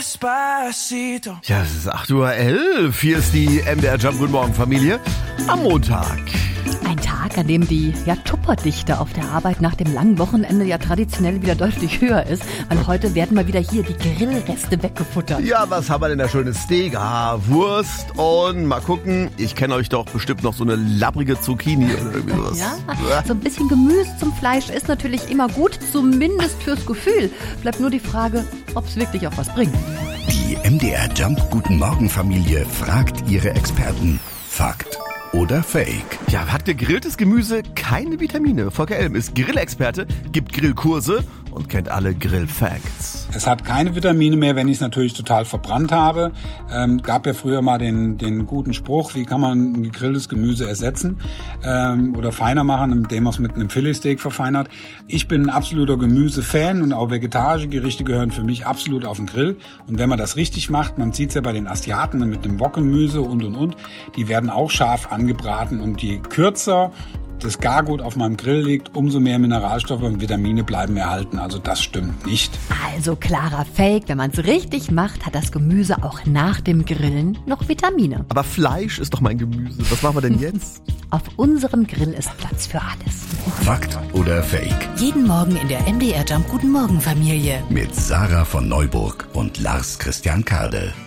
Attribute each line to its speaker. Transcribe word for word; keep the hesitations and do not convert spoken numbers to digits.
Speaker 1: Ja, es ist acht Uhr elf. Hier ist die M D R Jump Guten Morgen Familie am Montag.
Speaker 2: Ein Tag, an dem die ja, Tupperdichte auf der Arbeit nach dem langen Wochenende ja traditionell wieder deutlich höher ist. Weil heute werden mal wieder hier die Grillreste weggefuttert.
Speaker 1: Ja, was haben wir denn da schönes Steak? Ah, Wurst und mal gucken. Ich kenne euch doch bestimmt noch so eine labbrige Zucchini oder irgendwie sowas.
Speaker 2: Ja, so ein bisschen Gemüse zum Fleisch ist natürlich immer gut, zumindest fürs Gefühl. Bleibt nur die Frage, ob es wirklich auch was bringt.
Speaker 3: Die M D R Jump Guten Morgen Familie fragt ihre Experten. Fakt oder Fake?
Speaker 1: Ja, hat gegrilltes Gemüse keine Vitamine? Volker Elm ist Grillexperte, gibt Grillkurse und kennt alle Grill-Facts.
Speaker 4: Es hat keine Vitamine mehr, wenn ich es natürlich total verbrannt habe. Ähm, gab ja früher mal den, den guten Spruch, wie kann man ein gegrilltes Gemüse ersetzen ähm, oder feiner machen, indem man es mit einem Filetsteak verfeinert. Ich bin ein absoluter Gemüsefan und auch vegetarische Gerichte gehören für mich absolut auf den Grill. Und wenn man das richtig macht, man sieht es ja bei den Asiaten mit dem Wokgemüse und und und, die werden auch scharf angebraten und je kürzer das Gargut auf meinem Grill liegt, umso mehr Mineralstoffe und Vitamine bleiben erhalten. Also das stimmt nicht.
Speaker 2: Also klarer Fake, wenn man es richtig macht, hat das Gemüse auch nach dem Grillen noch Vitamine.
Speaker 1: Aber Fleisch ist doch mein Gemüse. Was machen wir denn jetzt?
Speaker 2: Auf unserem Grill ist Platz für alles.
Speaker 3: Fakt oder Fake?
Speaker 5: Jeden Morgen in der M D R Jump Guten Morgen Familie.
Speaker 3: Mit Sarah von Neuburg und Lars Christian Kade.